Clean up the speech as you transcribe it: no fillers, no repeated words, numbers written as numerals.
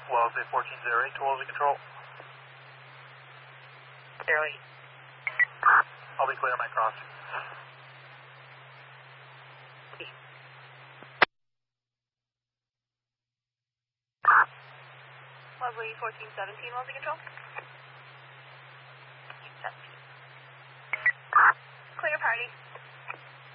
Wellesley 1408 to Wellesley Control. 08. I'll be clear on my cross. Wellesley 1417, Wellesley Control. 17.